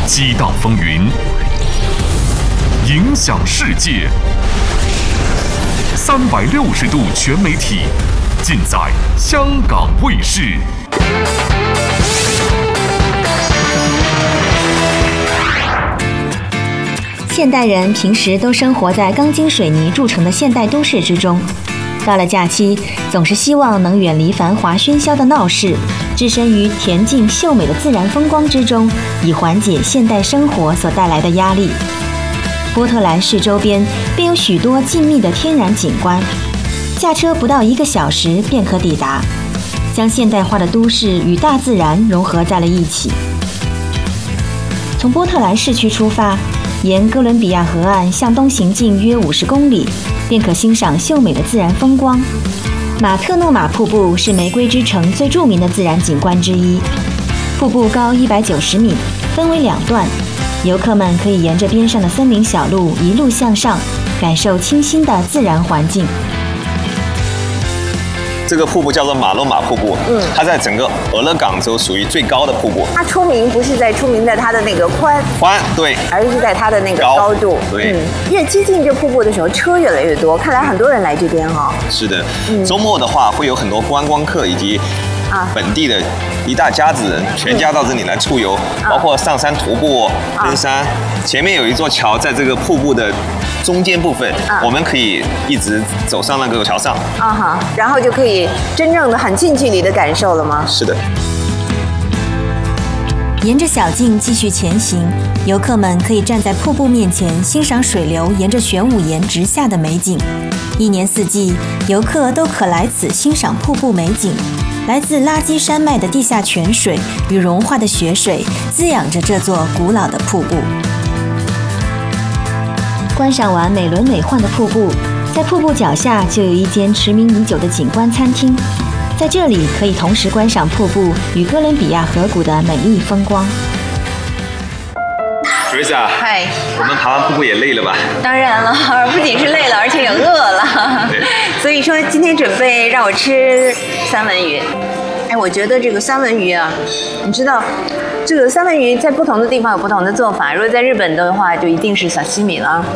激荡风云，影响世界。360度全媒体，尽在香港卫视。 现代人平时都生活在钢筋水泥铸成的现代都市之中，到了假期，总是希望能远离繁华喧嚣的闹市，置身于恬静秀美的自然风光之中，以缓解现代生活所带来的压力。波特兰市周边便有许多静谧的天然景观，驾车不到1个小时便可抵达，将现代化的都市与大自然融合在了一起。从波特兰市区出发，沿哥伦比亚河岸向东行进约50公里，便可欣赏秀美的自然风光。马特诺马瀑布是玫瑰之城最著名的自然景观之一，瀑布高190米，分为2段，游客们可以沿着边上的森林小路一路向上，感受清新的自然环境。 这个瀑布叫做马洛马瀑布，它在整个俄勒冈州属于最高的瀑布。 它出名不是出名在它的那个宽， 对， 而是在它的那个高度。 对， 越接近这瀑布的时候，车越来越多，看来很多人来这边哈。 是的，周末的话会有很多观光客以及本地的一大家子人，全家到这里来出游，包括上山徒步、登山。前面有一座桥，在这个瀑布的中间部分，我们可以一直走上那个桥上， 然后就可以真正的很近距离的感受了吗？ 是的。 沿着小径继续前行，游客们可以站在瀑布面前欣赏水流沿着玄武岩直下的美景。一年四季，游客都可来此欣赏瀑布美景。来自垃圾山脉的地下泉水与融化的雪水滋养着这座古老的瀑布。观赏完美轮美奂的瀑布，在瀑布脚下就有一间驰名已久的景观餐厅，在这里可以同时观赏瀑布与哥伦比亚河谷的美丽风光。 Teresa， 嗨， 我们爬完瀑布也累了吧？ 当然了，不仅是累了，而且也饿了。所以说今天准备让我吃三文鱼。我觉得这个三文鱼啊，你知道，这个三文鱼在不同的地方有不同的做法。如果在日本的话，就一定是沙西米了。